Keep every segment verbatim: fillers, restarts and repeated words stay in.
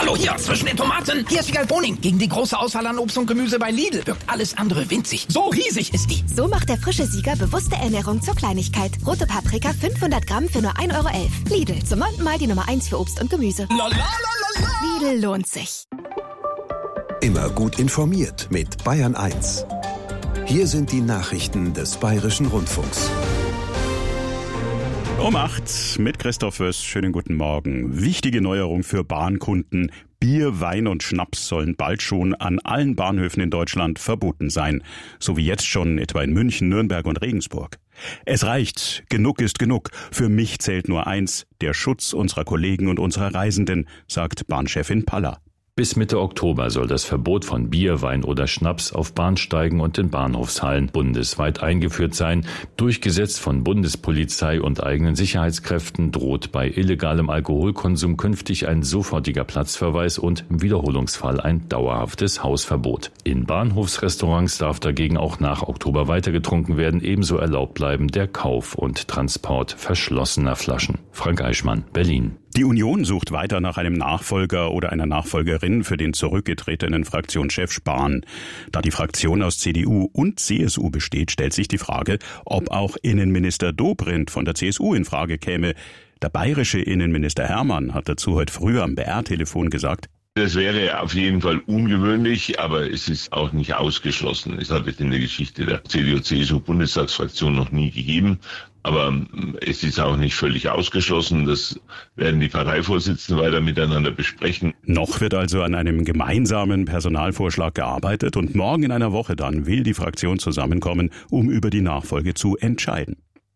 Hallo, hier, zwischen den Tomaten. Hier ist Wiegald Boning. Gegen die große Auswahl an Obst und Gemüse bei Lidl wirkt alles andere winzig. So riesig ist die. So macht der frische Sieger bewusste Ernährung zur Kleinigkeit. Rote Paprika fünfhundert Gramm für nur ein Euro elf. Lidl, zum neunten Mal die Nummer eins für Obst und Gemüse. La, la, la, la, la. Lidl lohnt sich. Immer gut informiert mit Bayern eins. Hier sind die Nachrichten des Bayerischen Rundfunks. Um acht mit Christoph Fürst. Schönen guten Morgen. Wichtige Neuerung für Bahnkunden. Bier, Wein und Schnaps sollen bald schon an allen Bahnhöfen in Deutschland verboten sein. So wie jetzt schon etwa in München, Nürnberg und Regensburg. Es reicht. Genug ist genug. Für mich zählt nur eins, der Schutz unserer Kollegen und unserer Reisenden, sagt Bahnchefin Paller. Bis Mitte Oktober soll das Verbot von Bier, Wein oder Schnaps auf Bahnsteigen und in Bahnhofshallen bundesweit eingeführt sein. Durchgesetzt von Bundespolizei und eigenen Sicherheitskräften droht bei illegalem Alkoholkonsum künftig ein sofortiger Platzverweis und im Wiederholungsfall ein dauerhaftes Hausverbot. In Bahnhofsrestaurants darf dagegen auch nach Oktober weiter getrunken werden. Ebenso erlaubt bleiben der Kauf und Transport verschlossener Flaschen. Frank Eichmann, Berlin. Die Union sucht weiter nach einem Nachfolger oder einer Nachfolgerin für den zurückgetretenen Fraktionschef Spahn. Da die Fraktion aus C D U und C S U besteht, stellt sich die Frage, ob auch Innenminister Dobrindt von der C S U in Frage käme. Der bayerische Innenminister Hermann hat dazu heute früh am B R-Telefon gesagt: Das wäre auf jeden Fall ungewöhnlich, aber es ist auch nicht ausgeschlossen. Es hat es in der Geschichte der C D U-C S U-Bundestagsfraktion noch nie gegeben. Aber es ist auch nicht völlig ausgeschlossen. Das werden die Parteivorsitzenden weiter miteinander besprechen. Noch wird also an einem gemeinsamen Personalvorschlag gearbeitet und morgen in einer Woche dann will die Fraktion zusammenkommen, um über die Nachfolge zu entscheiden.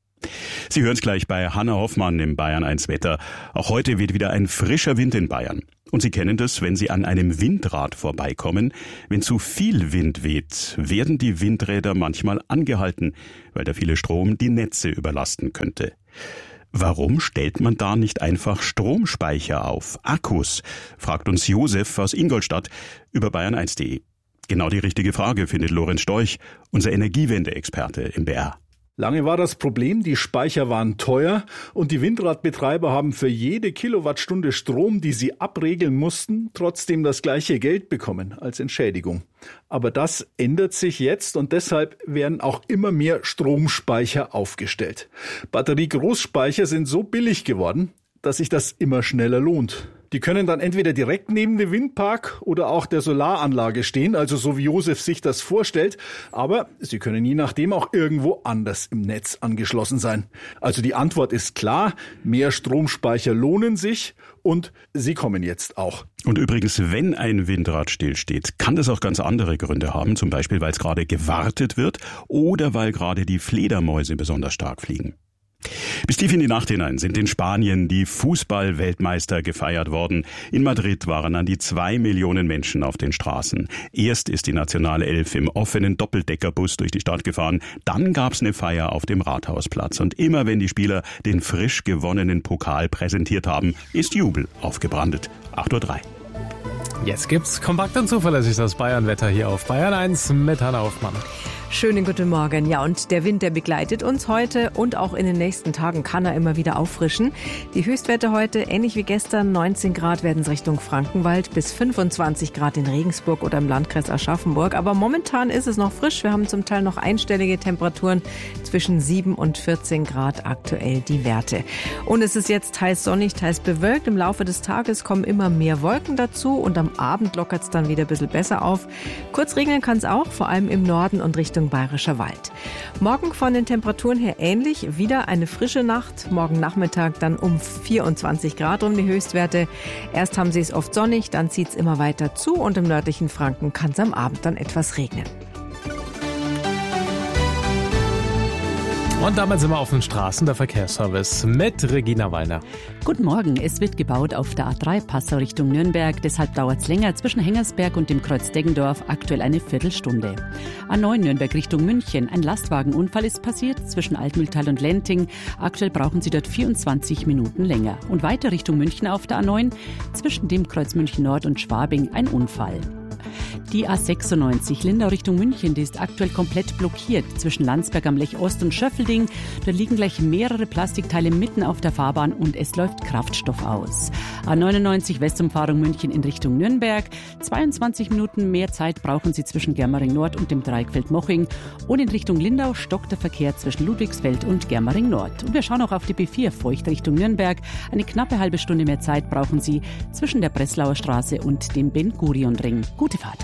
Sie hören es gleich bei Hanna Hoffmann im Bayern eins Wetter. Auch heute weht wieder ein frischer Wind in Bayern. Und Sie kennen das, wenn Sie an einem Windrad vorbeikommen. Wenn zu viel Wind weht, werden die Windräder manchmal angehalten, weil der viele Strom die Netze überlasten könnte. Warum stellt man da nicht einfach Stromspeicher auf, Akkus? Fragt uns Josef aus Ingolstadt über bayern eins punkt de. Genau die richtige Frage findet Lorenz Storch, unser Energiewende-Experte im B R. Lange war das Problem, die Speicher waren teuer und die Windradbetreiber haben für jede Kilowattstunde Strom, die sie abregeln mussten, trotzdem das gleiche Geld bekommen als Entschädigung. Aber das ändert sich jetzt und deshalb werden auch immer mehr Stromspeicher aufgestellt. Batterie-Großspeicher sind so billig geworden, dass sich das immer schneller lohnt. Die können dann entweder direkt neben dem Windpark oder auch der Solaranlage stehen, also so wie Josef sich das vorstellt. Aber sie können je nachdem auch irgendwo anders im Netz angeschlossen sein. Also die Antwort ist klar, mehr Stromspeicher lohnen sich und sie kommen jetzt auch. Und übrigens, wenn ein Windrad stillsteht, kann das auch ganz andere Gründe haben. Zum Beispiel, weil es gerade gewartet wird oder weil gerade die Fledermäuse besonders stark fliegen. Bis tief in die Nacht hinein sind in Spanien die Fußball-Weltmeister gefeiert worden. In Madrid waren an die zwei Millionen Menschen auf den Straßen. Erst ist die nationale Elf im offenen Doppeldeckerbus durch die Stadt gefahren. Dann gab's eine Feier auf dem Rathausplatz. Und immer wenn die Spieler den frisch gewonnenen Pokal präsentiert haben, ist Jubel aufgebrandet. acht Uhr drei. Jetzt gibt's kompakt und zuverlässig das Bayernwetter hier auf Bayern eins mit Hanna Hoffmann. Schönen guten Morgen. Ja, und der Wind, der begleitet uns heute und auch in den nächsten Tagen kann er immer wieder auffrischen. Die Höchstwerte heute, ähnlich wie gestern, neunzehn Grad werden es Richtung Frankenwald, bis fünfundzwanzig Grad in Regensburg oder im Landkreis Aschaffenburg. Aber momentan ist es noch frisch. Wir haben zum Teil noch einstellige Temperaturen, zwischen sieben und vierzehn Grad aktuell die Werte. Und es ist jetzt teils sonnig, teils bewölkt. Im Laufe des Tages kommen immer mehr Wolken dazu und am Abend lockert es dann wieder ein bisschen besser auf. Kurz regnen kann es auch, vor allem im Norden und Richtung Bayerischer Wald. Morgen von den Temperaturen her ähnlich, wieder eine frische Nacht. Morgen Nachmittag dann um vierundzwanzig Grad um die Höchstwerte. Erst haben sie es oft sonnig, dann zieht es immer weiter zu und im nördlichen Franken kann es am Abend dann etwas regnen. Und damit sind wir auf den Straßen, der Verkehrsservice mit Regina Wallner. Guten Morgen, es wird gebaut auf der A drei Passau Richtung Nürnberg, deshalb dauert es länger zwischen Hengersberg und dem Kreuz Deggendorf, aktuell eine Viertelstunde. A neun Nürnberg Richtung München, ein Lastwagenunfall ist passiert zwischen Altmühltal und Lenting, aktuell brauchen Sie dort vierundzwanzig Minuten länger. Und weiter Richtung München auf der A neun, zwischen dem Kreuz München Nord und Schwabing ein Unfall. Die A sechsundneunzig Lindau Richtung München, die ist aktuell komplett blockiert zwischen Landsberg am Lech Ost und Schöffelding. Da liegen gleich mehrere Plastikteile mitten auf der Fahrbahn und es läuft Kraftstoff aus. A neunundneunzig Westumfahrung München in Richtung Nürnberg. zweiundzwanzig Minuten mehr Zeit brauchen Sie zwischen Germering Nord und dem Dreieckfeld Moching. Und in Richtung Lindau stockt der Verkehr zwischen Ludwigsfeld und Germering Nord. Und wir schauen auch auf die B vier Feucht Richtung Nürnberg. Eine knappe halbe Stunde mehr Zeit brauchen Sie zwischen der Breslauer Straße und dem Ben-Gurion-Ring. Gute Fahrt.